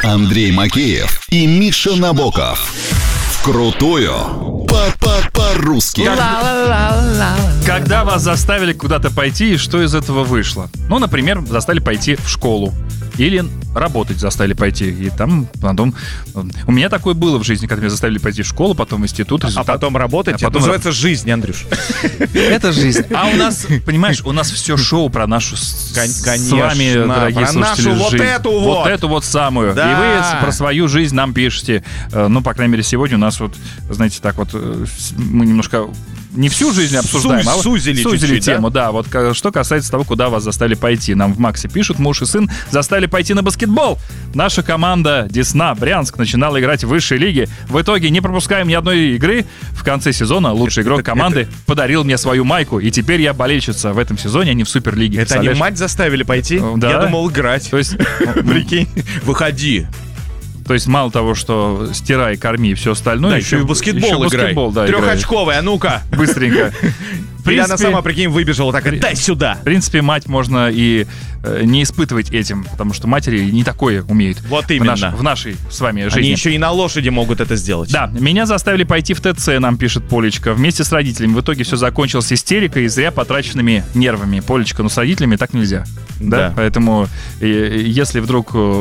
Андрей Макеев и Миша Набоков. Крутую по-русски. Когда вас заставили куда-то пойти, и что из этого вышло? Ну, например, заставили пойти в школу. Или работать заставили пойти. И там потом... У меня такое было в жизни, когда меня заставили пойти в школу, потом в институт. А потом работать? Это называется жизнь, Андрюш. Это жизнь. А у нас, понимаешь, у нас все шоу про нашу с вами, дорогие слушатели, нашу жизнь. Вот эту вот самую. Да. И вы про свою жизнь нам пишете. Ну, по крайней мере, сегодня у нас вот, знаете, так вот, мы немножко... Не всю жизнь обсуждаем, а сузили тему, да? Вот что касается того, куда вас заставили пойти. Нам в Максе пишут: муж и сын заставили пойти на баскетбол. Наша команда Десна Брянск начинала играть в высшей лиге. В итоге не пропускаем ни одной игры. В конце сезона лучший игрок команды подарил мне свою майку, и теперь я болельщица в этом сезоне, а не в Суперлиге. Это они мать заставили пойти? Да. Я думал играть. То есть, прикинь, выходи. То есть мало того, что стирай, корми и все остальное, Да, еще и в баскетбол играй. Да, трехочковый, а ну-ка. Быстренько. Или она сама, прикинь, выбежала так, дай сюда. В принципе, мать можно и не испытывать этим, потому что матери не такое умеют. Вот именно. В нашей с вами жизни. Они еще и на лошади могут это сделать. Да, меня заставили пойти в ТЦ, нам пишет Полечка, вместе с родителями. В итоге все закончилось истерикой и зря потраченными нервами. Полечка, но с родителями так нельзя. Да. Поэтому, если вдруг